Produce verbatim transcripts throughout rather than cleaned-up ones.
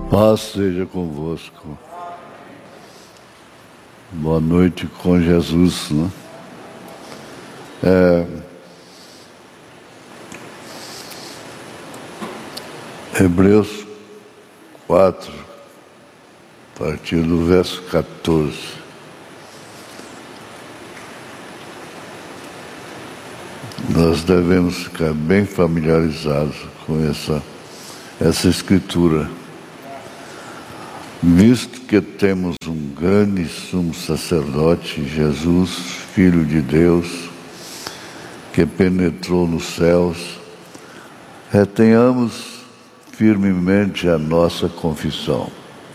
Paz seja convosco. Boa noite com Jesus, né? É, Hebreus quatro, a partir do verso quatorze. Nós devemos ficar bem familiarizados com essa, essa escritura. Visto que temos um grande sumo sacerdote, Jesus, Filho de Deus, que penetrou nos céus, retenhamos firmemente a nossa confissão.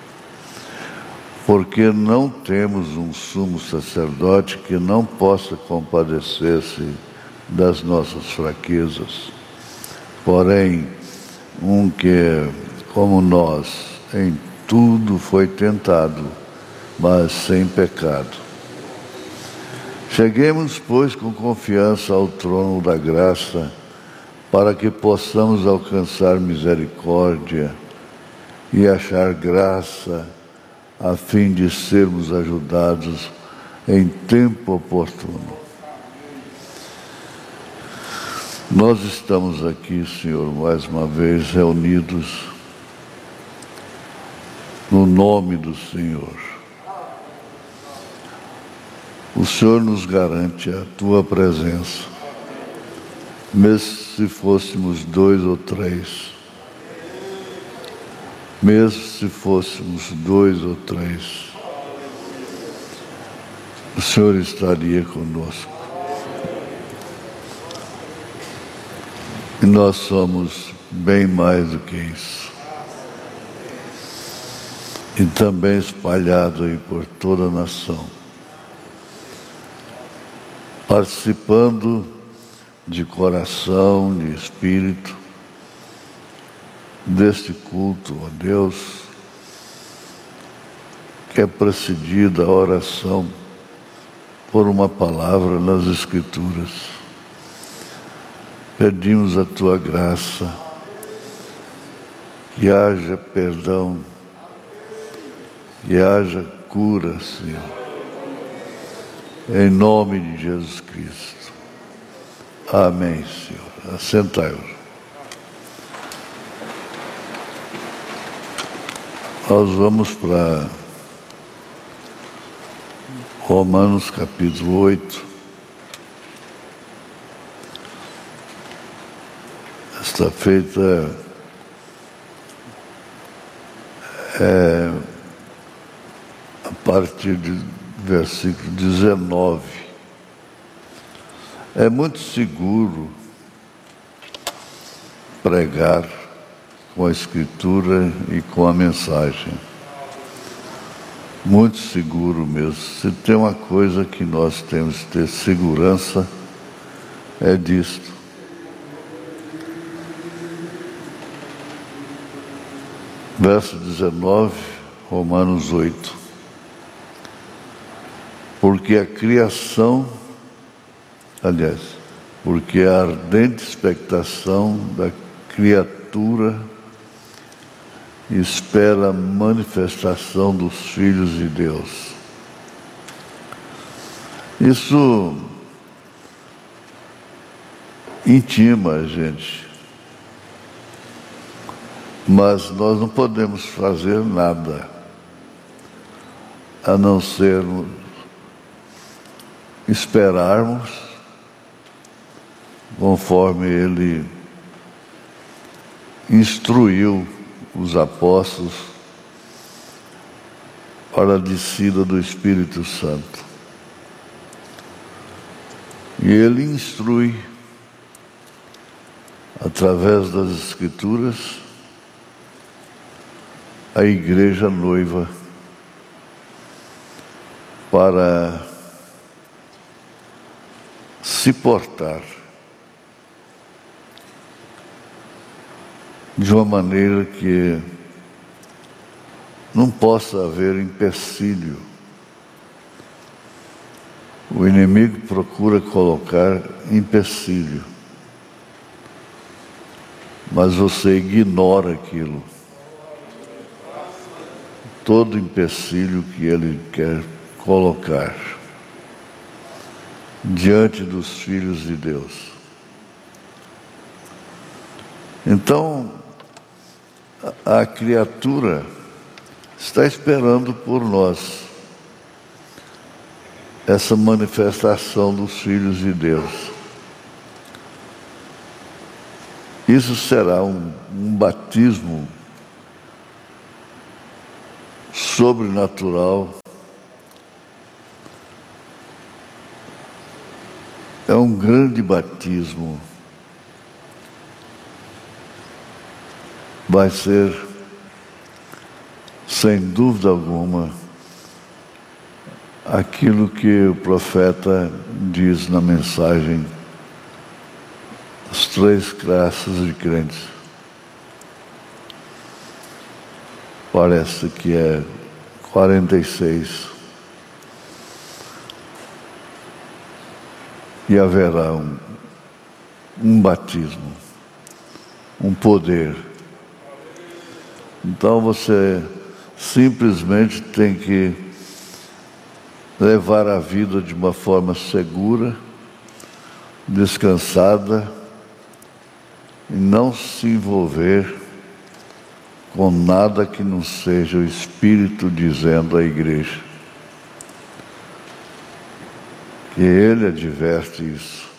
Porque não temos um sumo sacerdote que não possa compadecer-se das nossas fraquezas, porém, um que, como nós, em tudo foi tentado, mas sem pecado. Cheguemos, pois, com confiança ao trono da graça, para que possamos alcançar misericórdia e achar graça, a fim de sermos ajudados em tempo oportuno. Nós estamos aqui, Senhor, mais uma vez reunidos no nome do Senhor. O Senhor nos garante a Tua presença, mesmo se fôssemos dois ou três. Mesmo se fôssemos dois ou três, o Senhor estaria conosco. E nós somos bem mais do que isso. E também espalhado aí por toda a nação, participando de coração, de espírito, deste culto a Deus, que é precedida a oração por uma palavra nas Escrituras. Pedimos a Tua graça, que haja perdão, que haja cura, Senhor, em nome de Jesus Cristo. Amém, Senhor. Assentai-vos. Nós vamos para Romanos capítulo oito. Está feita é, a partir do versículo dezenove. É muito seguro pregar com a Escritura e com a mensagem. Muito seguro mesmo. Se tem uma coisa que nós temos que ter segurança, é disto. Verso dezenove, Romanos oito. Porque a criação, aliás, porque a ardente expectação da criatura espera a manifestação dos filhos de Deus. Isso intima a gente. Mas nós não podemos fazer nada a não ser esperarmos conforme Ele instruiu os apóstolos para a descida do Espírito Santo. E Ele instrui, através das Escrituras, a igreja noiva para se portar de uma maneira que não possa haver empecilho. O inimigo procura colocar empecilho, mas você ignora aquilo. todo empecilho que ele quer colocar diante dos filhos de Deus. Então, a, a criatura está esperando por nós essa manifestação dos filhos de Deus. Isso será um, um batismo sobrenatural. É um grande batismo. Vai ser, sem dúvida alguma, aquilo que o profeta diz na mensagem, as três classes de crentes. Parece que é quarenta e seis. E haverá um, um batismo, um poder. Então você simplesmente tem que levar a vida de uma forma segura, descansada, e não se envolver com nada que não seja o Espírito dizendo à igreja. Que ele adverte isso.